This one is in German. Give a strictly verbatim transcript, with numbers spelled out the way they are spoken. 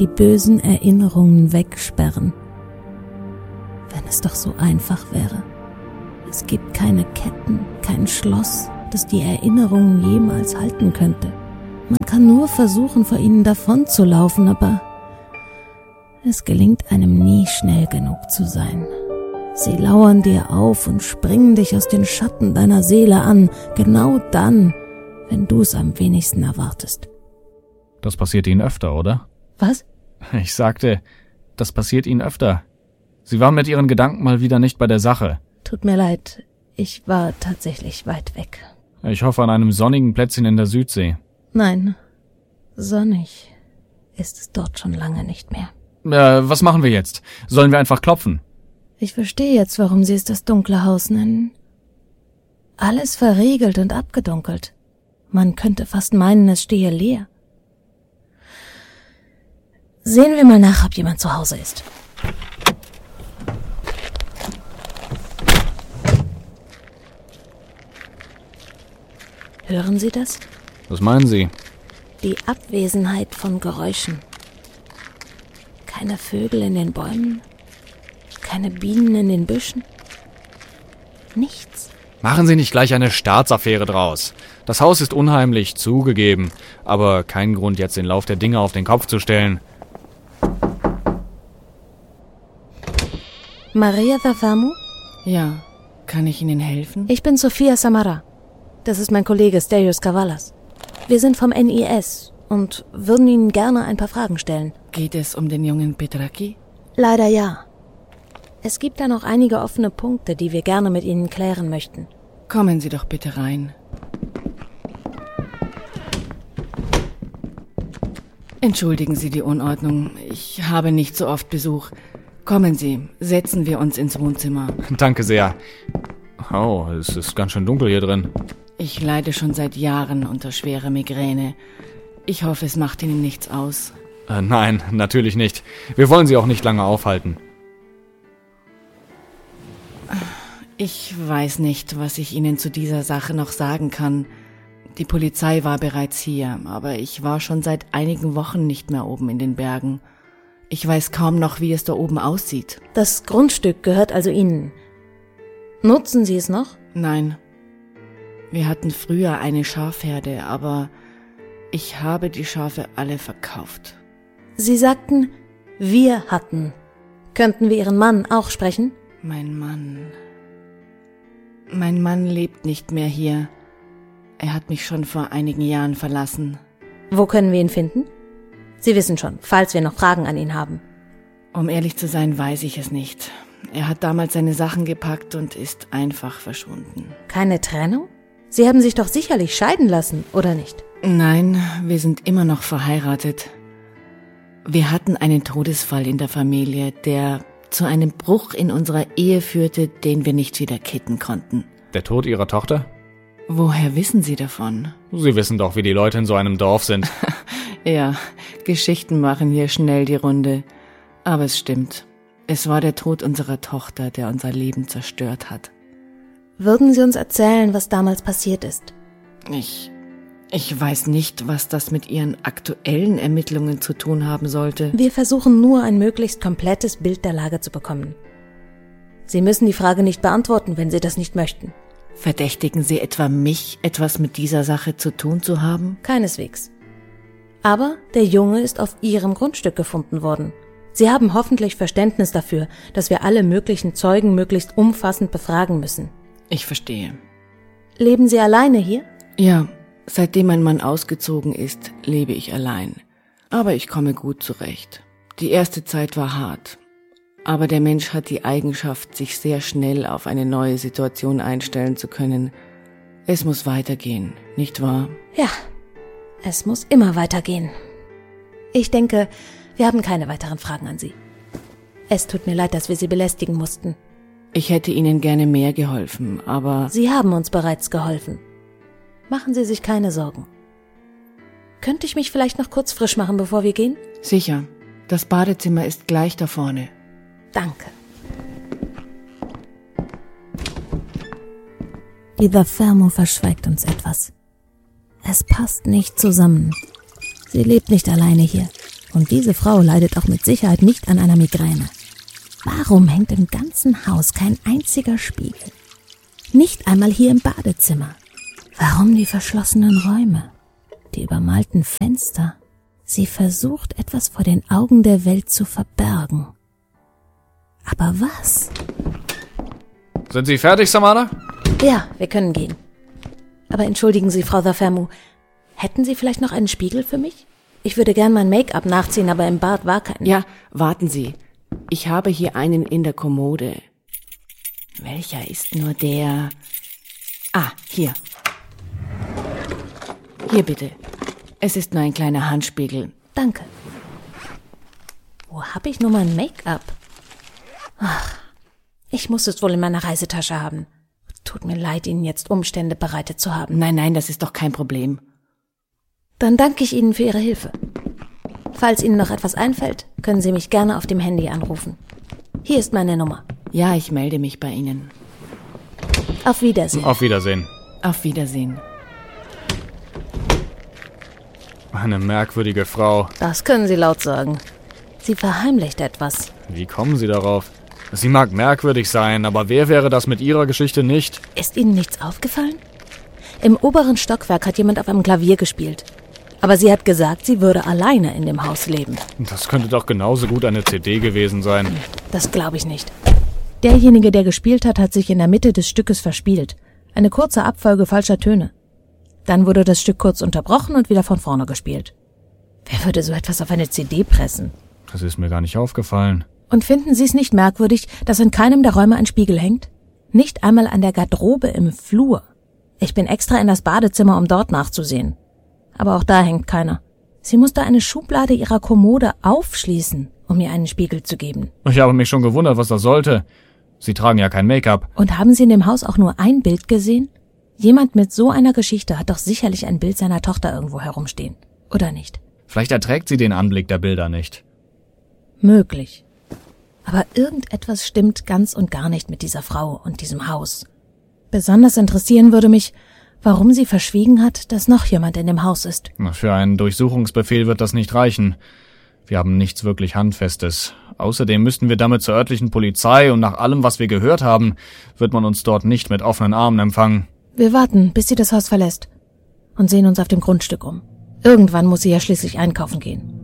die bösen Erinnerungen wegsperren. Wenn es doch so einfach wäre. Es gibt keine Ketten, kein Schloss, das die Erinnerungen jemals halten könnte. Man kann nur versuchen, vor ihnen davonzulaufen, aber es gelingt einem nie schnell genug zu sein. Sie lauern dir auf und springen dich aus den Schatten deiner Seele an, genau dann, wenn du es am wenigsten erwartest. Das passiert Ihnen öfter, oder? Was? Ich sagte, das passiert Ihnen öfter. Sie waren mit Ihren Gedanken mal wieder nicht bei der Sache. Tut mir leid, ich war tatsächlich weit weg. Ich hoffe an einem sonnigen Plätzchen in der Südsee. Nein, sonnig ist es dort schon lange nicht mehr. Äh, was machen wir jetzt? Sollen wir einfach klopfen? Ich verstehe jetzt, warum Sie es das dunkle Haus nennen. Alles verriegelt und abgedunkelt. Man könnte fast meinen, es stehe leer. Sehen wir mal nach, ob jemand zu Hause ist. Hören Sie das? Was meinen Sie? Die Abwesenheit von Geräuschen. Keine Vögel in den Bäumen, keine Bienen in den Büschen. Nichts. Machen Sie nicht gleich eine Staatsaffäre draus. Das Haus ist unheimlich, zugegeben, aber kein Grund, jetzt den Lauf der Dinge auf den Kopf zu stellen. Maria Dafamu? Ja, kann ich Ihnen helfen? Ich bin Sofia Samara. Das ist mein Kollege Stelios Kavalas. Wir sind vom N I S und würden Ihnen gerne ein paar Fragen stellen. Geht es um den jungen Petraki? Leider ja. Es gibt da noch einige offene Punkte, die wir gerne mit Ihnen klären möchten. Kommen Sie doch bitte rein. Entschuldigen Sie die Unordnung. Ich habe nicht so oft Besuch. Kommen Sie, setzen wir uns ins Wohnzimmer. Danke sehr. Oh, es ist ganz schön dunkel hier drin. Ich leide schon seit Jahren unter schwerer Migräne. Ich hoffe, es macht Ihnen nichts aus. Äh, nein, natürlich nicht. Wir wollen Sie auch nicht lange aufhalten. Ich weiß nicht, was ich Ihnen zu dieser Sache noch sagen kann. Die Polizei war bereits hier, aber ich war schon seit einigen Wochen nicht mehr oben in den Bergen. Ich weiß kaum noch, wie es da oben aussieht. Das Grundstück gehört also Ihnen. Nutzen Sie es noch? Nein. Wir hatten früher eine Schafherde, aber ich habe die Schafe alle verkauft. Sie sagten, wir hatten. Könnten wir Ihren Mann auch sprechen? Mein Mann. Mein Mann lebt nicht mehr hier. Er hat mich schon vor einigen Jahren verlassen. Wo können wir ihn finden? Sie wissen schon, falls wir noch Fragen an ihn haben. Um ehrlich zu sein, weiß ich es nicht. Er hat damals seine Sachen gepackt und ist einfach verschwunden. Keine Trennung? Sie haben sich doch sicherlich scheiden lassen, oder nicht? Nein, wir sind immer noch verheiratet. Wir hatten einen Todesfall in der Familie, der zu einem Bruch in unserer Ehe führte, den wir nicht wieder kitten konnten. Der Tod Ihrer Tochter? Woher wissen Sie davon? Sie wissen doch, wie die Leute in so einem Dorf sind. Ja, Geschichten machen hier schnell die Runde. Aber es stimmt. Es war der Tod unserer Tochter, der unser Leben zerstört hat. Würden Sie uns erzählen, was damals passiert ist? Ich... Ich weiß nicht, was das mit Ihren aktuellen Ermittlungen zu tun haben sollte. Wir versuchen nur, ein möglichst komplettes Bild der Lage zu bekommen. Sie müssen die Frage nicht beantworten, wenn Sie das nicht möchten. Verdächtigen Sie etwa mich, etwas mit dieser Sache zu tun zu haben? Keineswegs. Aber der Junge ist auf Ihrem Grundstück gefunden worden. Sie haben hoffentlich Verständnis dafür, dass wir alle möglichen Zeugen möglichst umfassend befragen müssen. Ich verstehe. Leben Sie alleine hier? Ja, seitdem mein Mann ausgezogen ist, lebe ich allein. Aber ich komme gut zurecht. Die erste Zeit war hart. Aber der Mensch hat die Eigenschaft, sich sehr schnell auf eine neue Situation einstellen zu können. Es muss weitergehen, nicht wahr? Ja, es muss immer weitergehen. Ich denke, wir haben keine weiteren Fragen an Sie. Es tut mir leid, dass wir Sie belästigen mussten. Ich hätte Ihnen gerne mehr geholfen, aber... Sie haben uns bereits geholfen. Machen Sie sich keine Sorgen. Könnte ich mich vielleicht noch kurz frisch machen, bevor wir gehen? Sicher. Das Badezimmer ist gleich da vorne. Danke. Die Dafermo verschweigt uns etwas. Es passt nicht zusammen. Sie lebt nicht alleine hier. Und diese Frau leidet auch mit Sicherheit nicht an einer Migräne. Warum hängt im ganzen Haus kein einziger Spiegel? Nicht einmal hier im Badezimmer. Warum die verschlossenen Räume? Die übermalten Fenster? Sie versucht, etwas vor den Augen der Welt zu verbergen. Aber was? Sind Sie fertig, Samana? Ja, wir können gehen. Aber entschuldigen Sie, Frau Zafermu, hätten Sie vielleicht noch einen Spiegel für mich? Ich würde gern mein Make-up nachziehen, aber im Bad war kein... Ja, warten Sie. Ich habe hier einen in der Kommode. Welcher ist nur der... Ah, hier. Hier bitte. Es ist nur ein kleiner Handspiegel. Danke. Wo habe ich nur mein Make-up? Ach, ich muss es wohl in meiner Reisetasche haben. Tut mir leid, Ihnen jetzt Umstände bereitet zu haben. Nein, nein, das ist doch kein Problem. Dann danke ich Ihnen für Ihre Hilfe. Falls Ihnen noch etwas einfällt, können Sie mich gerne auf dem Handy anrufen. Hier ist meine Nummer. Ja, ich melde mich bei Ihnen. Auf Wiedersehen. Auf Wiedersehen. Auf Wiedersehen. Eine merkwürdige Frau. Das können Sie laut sagen. Sie verheimlicht etwas. Wie kommen Sie darauf? Sie mag merkwürdig sein, aber wer wäre das mit ihrer Geschichte nicht? Ist Ihnen nichts aufgefallen? Im oberen Stockwerk hat jemand auf einem Klavier gespielt. Aber sie hat gesagt, sie würde alleine in dem Haus leben. Das könnte doch genauso gut eine C D gewesen sein. Das glaube ich nicht. Derjenige, der gespielt hat, hat sich in der Mitte des Stückes verspielt. Eine kurze Abfolge falscher Töne. Dann wurde das Stück kurz unterbrochen und wieder von vorne gespielt. Wer würde so etwas auf eine C D pressen? Das ist mir gar nicht aufgefallen. Und finden Sie es nicht merkwürdig, dass in keinem der Räume ein Spiegel hängt? Nicht einmal an der Garderobe im Flur. Ich bin extra in das Badezimmer, um dort nachzusehen. Aber auch da hängt keiner. Sie musste eine Schublade ihrer Kommode aufschließen, um mir einen Spiegel zu geben. Ich habe mich schon gewundert, was das sollte. Sie tragen ja kein Make-up. Und haben Sie in dem Haus auch nur ein Bild gesehen? Jemand mit so einer Geschichte hat doch sicherlich ein Bild seiner Tochter irgendwo herumstehen. Oder nicht? Vielleicht erträgt sie den Anblick der Bilder nicht. Möglich. Aber irgendetwas stimmt ganz und gar nicht mit dieser Frau und diesem Haus. Besonders interessieren würde mich, warum sie verschwiegen hat, dass noch jemand in dem Haus ist. Für einen Durchsuchungsbefehl wird das nicht reichen. Wir haben nichts wirklich Handfestes. Außerdem müssten wir damit zur örtlichen Polizei und nach allem, was wir gehört haben, wird man uns dort nicht mit offenen Armen empfangen. Wir warten, bis sie das Haus verlässt und sehen uns auf dem Grundstück um. Irgendwann muss sie ja schließlich einkaufen gehen.